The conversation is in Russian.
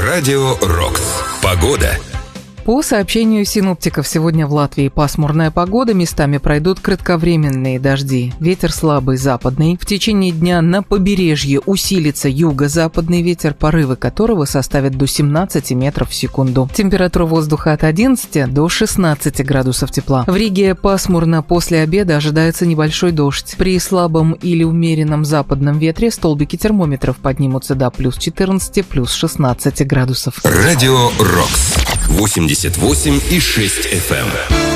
Радио Рокс. Погода. По сообщению синоптиков, сегодня в Латвии пасмурная погода, местами пройдут кратковременные дожди. Ветер слабый западный. В течение дня на побережье усилится юго-западный ветер, порывы которого составят до 17 метров в секунду. Температура воздуха от 11 до 16 градусов тепла. В Риге пасмурно, после обеда ожидается небольшой дождь. При слабом или умеренном западном ветре столбики термометров поднимутся до плюс 14, плюс 16 градусов. Радио Рокс. 88,6 FM.